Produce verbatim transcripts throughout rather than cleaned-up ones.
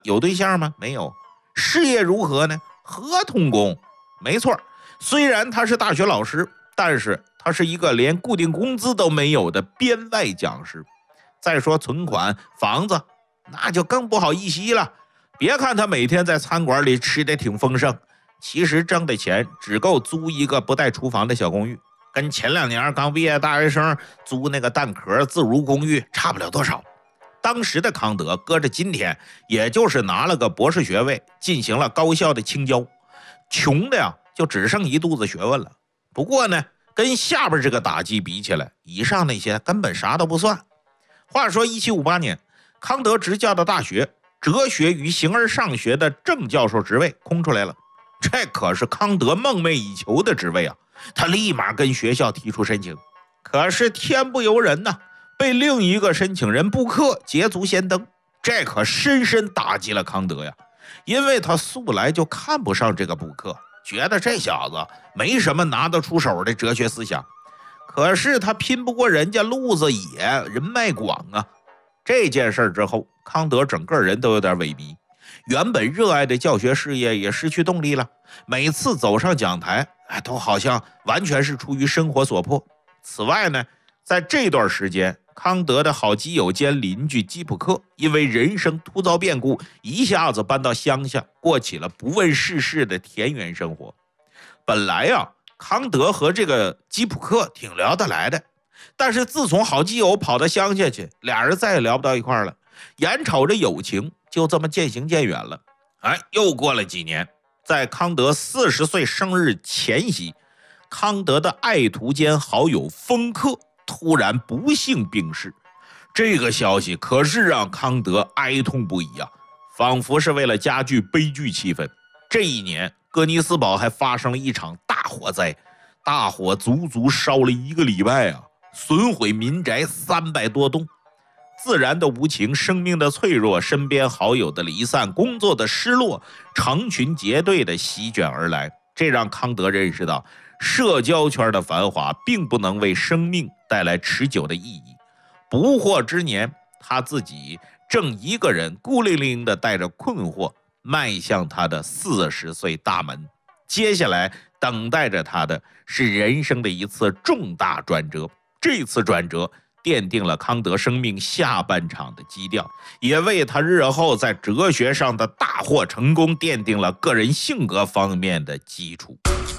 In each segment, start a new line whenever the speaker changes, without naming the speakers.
有对象吗？没有。事业如何呢？合同工。没错，虽然他是大学老师，但是他是一个连固定工资都没有的编外讲师。再说存款、房子，那就更不好一稀了。别看他每天在餐馆里吃得挺丰盛，其实挣的钱只够租一个不带厨房的小公寓，跟前两年刚毕业大学生租那个蛋壳自如公寓差不了多少。当时的康德搁着今天，也就是拿了个博士学位，进行了高效的清交，穷的呀就只剩一肚子学问了。不过呢，跟下边这个打击比起来，以上那些根本啥都不算。话说一七五八年，康德执教的大学哲学与形而上学的正教授职位空出来了，这可是康德梦寐以求的职位啊！他立马跟学校提出申请，可是天不由人呐，被另一个申请人布克捷足先登，这可深深打击了康德呀！因为他素来就看不上这个布克，觉得这小子没什么拿得出手的哲学思想。可是他拼不过人家路子野，人脉广啊！这件事之后，康德整个人都有点萎靡，原本热爱的教学事业也失去动力了。每次走上讲台，哎，都好像完全是出于生活所迫。此外呢，在这段时间，康德的好基友兼邻居基普克因为人生突遭变故，一下子搬到乡下，过起了不问世事的田园生活。本来呀、啊，康德和这个基普克挺聊得来的，但是自从好基友跑到乡下去，俩人再也聊不到一块了，眼瞅着友情就这么渐行渐远了。哎，又过了几年，在康德四十岁生日前夕，康德的爱徒兼好友丰克突然不幸病逝。这个消息可是让康德哀痛不已啊，仿佛是为了加剧悲剧气氛。这一年，哥尼斯堡还发生了一场大火灾，大火足足烧了一个礼拜啊，损毁民宅三百多栋。自然的无情，生命的脆弱，身边好友的离散，工作的失落，成群结队的席卷而来。这让康德认识到，社交圈的繁华并不能为生命带来持久的意义。不惑之年，他自己正一个人孤零零地带着困惑迈向他的四十岁大门。接下来等待着他的是人生的一次重大转折，这次转折奠定了康德生命下半场的基调，也为他日后在哲学上的大获成功奠定了个人性格方面的基础。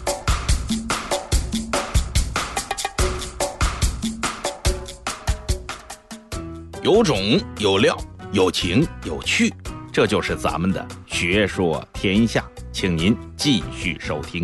有种有料，有情有趣，这就是咱们的学说天下，请您继续收听。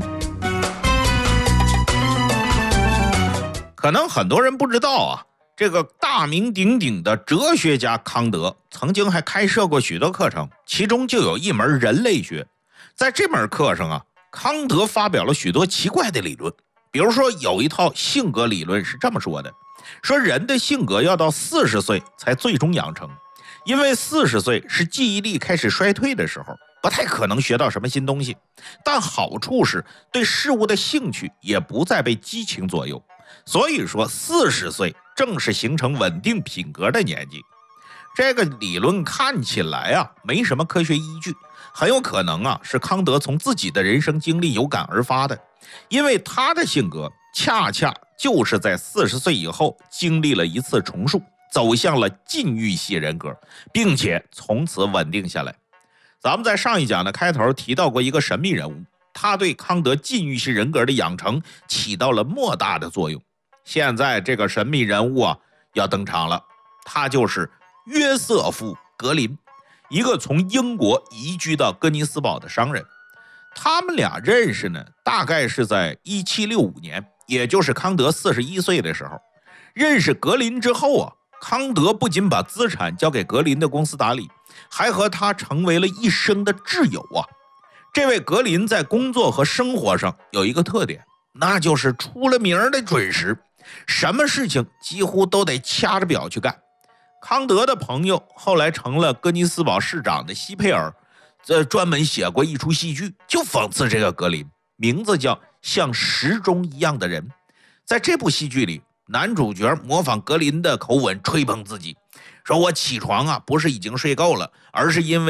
可能很多人不知道啊，这个大名鼎鼎的哲学家康德曾经还开设过许多课程，其中就有一门人类学。在这门课上啊，康德发表了许多奇怪的理论。比如说有一套性格理论是这么说的，说人的性格要到四十岁才最终养成，因为四十岁是记忆力开始衰退的时候，不太可能学到什么新东西。但好处是对事物的兴趣也不再被激情左右，所以说四十岁正是形成稳定品格的年纪。这个理论看起来啊没什么科学依据，很有可能啊是康德从自己的人生经历有感而发的，因为他的性格恰恰就是在四十岁以后经历了一次重塑，走向了禁欲系人格，并且从此稳定下来。咱们在上一讲的开头提到过一个神秘人物，他对康德禁欲系人格的养成起到了莫大的作用。现在这个神秘人物啊要登场了，他就是约瑟夫·格林，一个从英国移居到哥尼斯堡的商人。他们俩认识呢，大概是在一七六五年，也就是康德四十一岁的时候。认识格林之后啊，康德不仅把资产交给格林的公司打理，还和他成为了一生的挚友啊。这位格林在工作和生活上有一个特点，那就是出了名的准时，什么事情几乎都得掐着表去干。康德的朋友后来成了哥尼斯堡市长的西佩尔，这专门写过一出戏剧，就讽刺这个格林，名字叫《像时钟一样的人》。在这部戏剧里，男主角模仿格林的口吻吹捧自己，说我起床啊不是已经睡够了，而是因为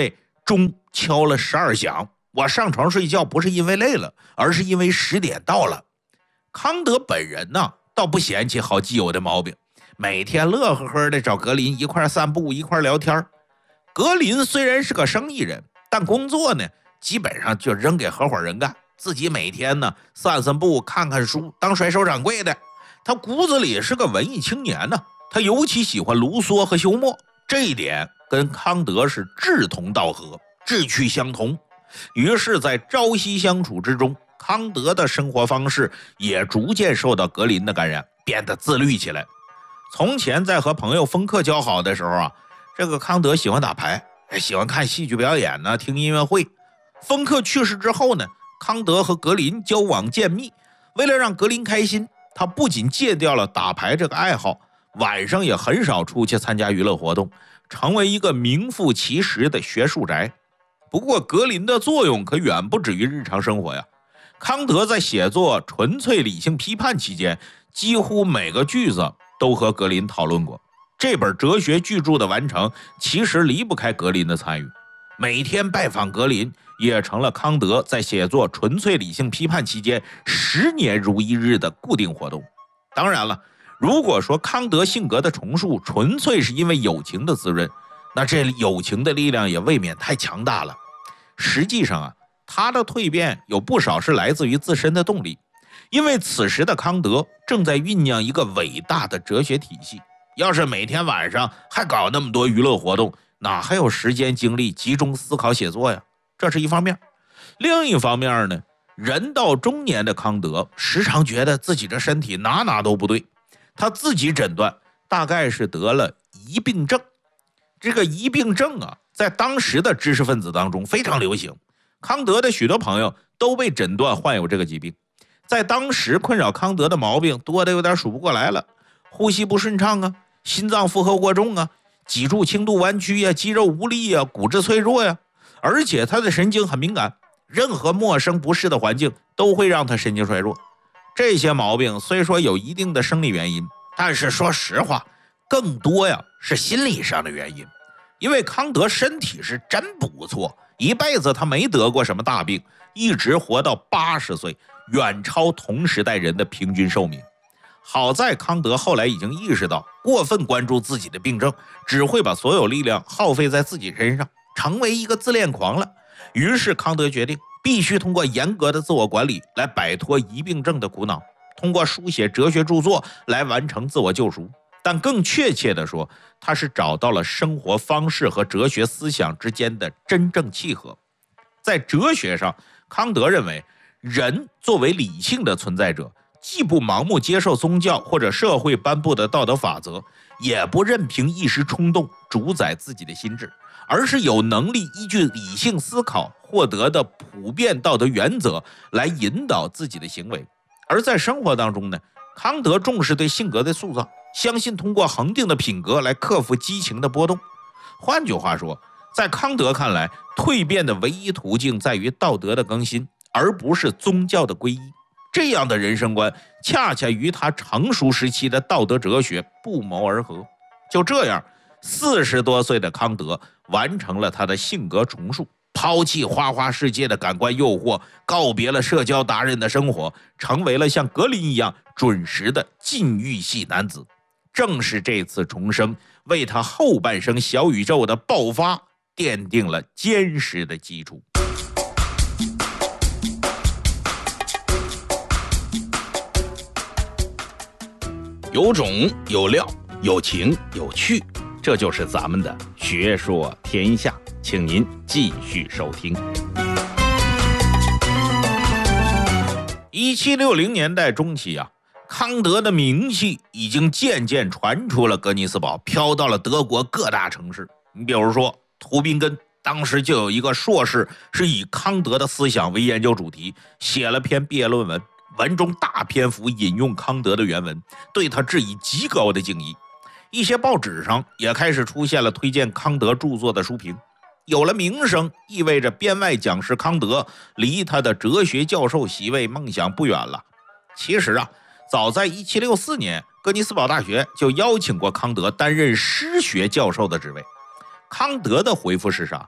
钟敲了十二响，我上床睡觉不是因为累了，而是因为十点到了。康德本人呢，倒不嫌弃好基友的毛病，每天乐呵呵的找格林一块散步，一块聊天。格林虽然是个生意人，但工作呢基本上就扔给合伙人干，自己每天呢散散步，看看书，当甩手掌柜的。他骨子里是个文艺青年呢，他尤其喜欢卢梭和休谟，这一点跟康德是志同道合，志趣相同。于是在朝夕相处之中，康德的生活方式也逐渐受到格林的感染，变得自律起来。从前在和朋友丰克交好的时候啊，这个康德喜欢打牌，喜欢看戏剧表演呢，听音乐会。丰克去世之后呢，康德和格林交往渐密。为了让格林开心，他不仅戒掉了打牌这个爱好，晚上也很少出去参加娱乐活动，成为一个名副其实的学术宅。不过格林的作用可远不止于日常生活呀。康德在写作《纯粹理性批判》期间，几乎每个句子都和格林讨论过。这本哲学巨著的完成其实离不开格林的参与，每天拜访格林也成了康德在写作《纯粹理性批判》期间十年如一日的固定活动。当然了，如果说康德性格的重塑纯粹是因为友情的滋润，那这友情的力量也未免太强大了。实际上啊，他的蜕变有不少是来自于自身的动力，因为此时的康德正在酝酿一个伟大的哲学体系。要是每天晚上还搞那么多娱乐活动，哪还有时间精力集中思考写作呀？这是一方面。另一方面呢，人到中年的康德时常觉得自己的身体哪哪都不对，他自己诊断大概是得了疑病症。这个疑病症啊，在当时的知识分子当中非常流行，康德的许多朋友都被诊断患有这个疾病。在当时困扰康德的毛病多得有点数不过来了，呼吸不顺畅啊，心脏负荷过重啊，脊柱轻度弯曲啊，肌肉无力啊，骨质脆弱呀、啊，而且他的神经很敏感，任何陌生不适的环境都会让他神经衰弱。这些毛病虽说有一定的生理原因，但是说实话，更多呀是心理上的原因。因为康德身体是真不错，一辈子他没得过什么大病，一直活到八十岁，远超同时代人的平均寿命。好在康德后来已经意识到，过分关注自己的病症只会把所有力量耗费在自己身上，成为一个自恋狂了。于是康德决定必须通过严格的自我管理来摆脱疑病症的苦恼，通过书写哲学著作来完成自我救赎。但更确切地说，他是找到了生活方式和哲学思想之间的真正契合。在哲学上，康德认为人作为理性的存在者，既不盲目接受宗教或者社会颁布的道德法则，也不任凭一时冲动主宰自己的心智，而是有能力依据理性思考获得的普遍道德原则来引导自己的行为。而在生活当中呢，康德重视对性格的塑造，相信通过恒定的品格来克服激情的波动。换句话说，在康德看来，蜕变的唯一途径在于道德的更新，而不是宗教的皈依。这样的人生观恰恰与他成熟时期的道德哲学不谋而合。就这样，四十多岁的康德完成了他的性格重塑，抛弃花花世界的感官诱惑，告别了社交达人的生活，成为了像格林一样准时的禁欲系男子。正是这次重生，为他后半生小宇宙的爆发奠定了坚实的基础。
有种有料，有情有趣，这就是咱们的学说天下，请您继续收听。
一七六零年代中期啊，康德的名气已经渐渐传出了格尼斯堡，飘到了德国各大城市。你比如说图宾根，当时就有一个硕士是以康德的思想为研究主题，写了篇毕业论文，文中大篇幅引用康德的原文，对他致以极高的敬意。一些报纸上也开始出现了推荐康德著作的书评。有了名声，意味着编外讲师康德离他的哲学教授席位梦想不远了。其实啊，早在一七六四年，格尼斯堡大学就邀请过康德担任诗学教授的职位。康德的回复是啥？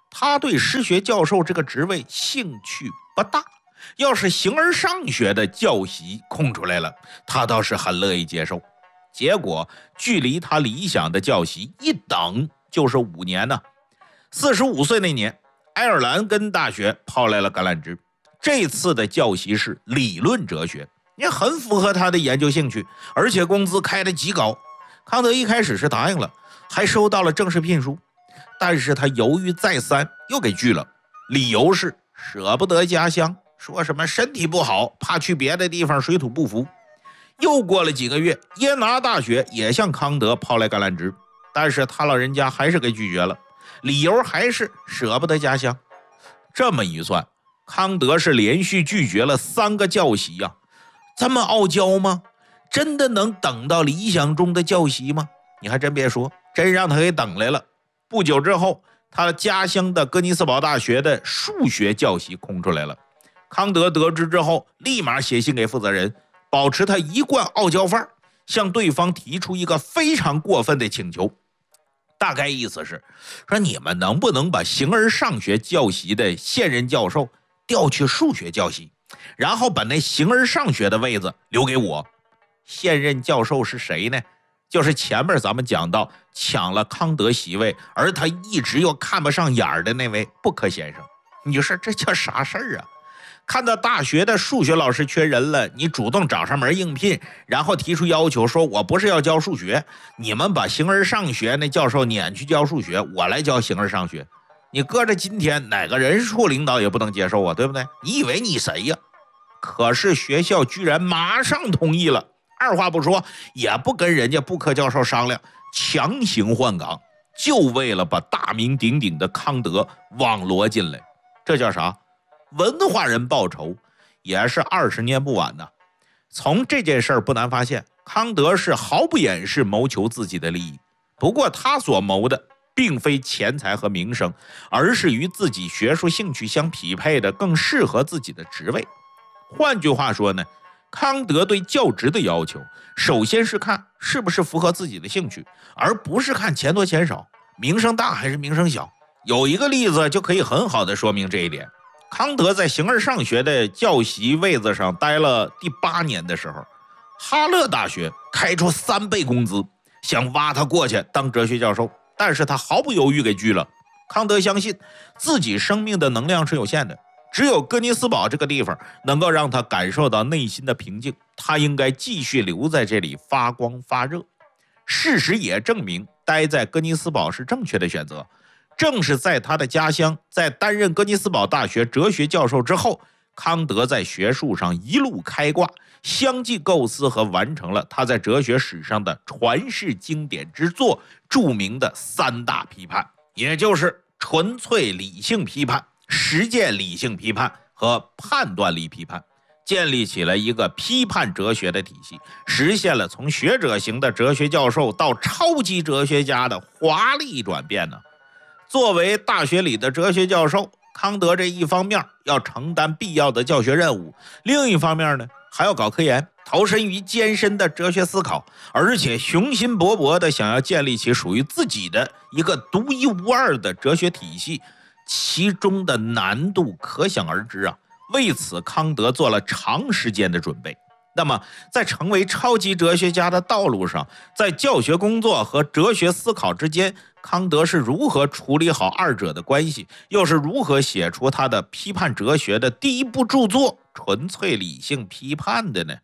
他对诗学教授这个职位兴趣不大，要是形而上学的教席空出来了，他倒是很乐意接受。结果距离他理想的教席一等就是五年呢。四十五岁那年，爱尔兰根大学抛来了橄榄枝，这次的教席是理论哲学，也很符合他的研究兴趣，而且工资开得极高。康德一开始是答应了，还收到了正式聘书，但是他犹豫再三，又给拒了，理由是舍不得家乡，说什么身体不好，怕去别的地方水土不服。又过了几个月，耶拿大学也向康德抛来橄榄枝，但是他老人家还是给拒绝了，理由还是舍不得家乡。这么一算，康德是连续拒绝了三个教席呀、啊，这么傲娇吗？真的能等到理想中的教席吗？你还真别说，真让他给等来了。不久之后，他家乡的哥尼斯堡大学的数学教席空出来了。康德得知之后，立马写信给负责人，保持他一贯傲娇范儿，向对方提出一个非常过分的请求。大概意思是说，你们能不能把形而上学教席的现任教授调去数学教席，然后把那形而上学的位子留给我。现任教授是谁呢？就是前面咱们讲到抢了康德席位，而他一直又看不上眼的那位布克先生。你说这叫啥事儿啊？看到大学的数学老师缺人了，你主动找上门应聘，然后提出要求，说我不是要教数学，你们把形而上学那教授撵去教数学，我来教形而上学。你搁着今天哪个人事处领导也不能接受啊，对不对？你以为你谁呀？可是学校居然马上同意了，二话不说，也不跟人家布克教授商量，强行换岗，就为了把大名鼎鼎的康德网罗进来。这叫啥？文化人报仇，也是二十年不晚呢。从这件事儿不难发现，康德是毫不掩饰谋求自己的利益。不过他所谋的并非钱财和名声，而是与自己学术兴趣相匹配的更适合自己的职位。换句话说呢，康德对教职的要求，首先是看是不是符合自己的兴趣，而不是看钱多钱少，名声大还是名声小。有一个例子就可以很好的说明这一点。康德在形而上学的教席位子上待了第八年的时候，哈勒大学开出三倍工资，想挖他过去当哲学教授，但是他毫不犹豫给拒了。康德相信自己生命的能量是有限的，只有哥尼斯堡这个地方能够让他感受到内心的平静，他应该继续留在这里发光发热。事实也证明，待在哥尼斯堡是正确的选择。正是在他的家乡，在担任哥尼斯堡大学哲学教授之后，康德在学术上一路开挂，相继构思和完成了他在哲学史上的传世经典之作，著名的三大批判，也就是纯粹理性批判、实践理性批判和判断力批判，建立起了一个批判哲学的体系，实现了从学者型的哲学教授到超级哲学家的华丽转变呢。作为大学里的哲学教授，康德这一方面要承担必要的教学任务，另一方面呢，还要搞科研，投身于艰深的哲学思考，而且雄心勃勃地想要建立起属于自己的一个独一无二的哲学体系，其中的难度可想而知啊。为此，康德做了长时间的准备。那么在成为超级哲学家的道路上，在教学工作和哲学思考之间，康德是如何处理好二者的关系，又是如何写出他的批判哲学的第一部著作《纯粹理性批判》的呢？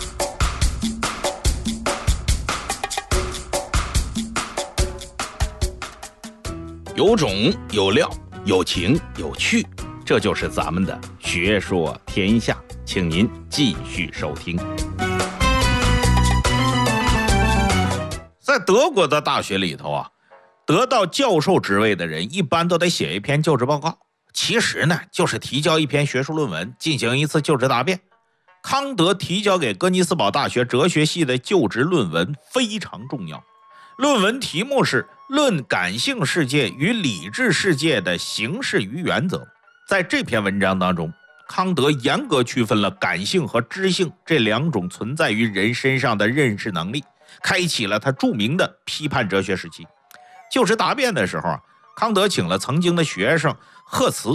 有种有料，有情有趣，这就是咱们的学说天下，请您继续收听。
在德国的大学里头啊，得到教授职位的人一般都得写一篇就职报告，其实呢就是提交一篇学术论文，进行一次就职答辩。康德提交给哥尼斯堡大学哲学系的就职论文非常重要，论文题目是《论感性世界与理智世界的形式与原则》。在这篇文章当中，康德严格区分了感性和知性这两种存在于人身上的认识能力，开启了他著名的批判哲学时期。就职答辩的时候， 康德请了曾经的学生贺茨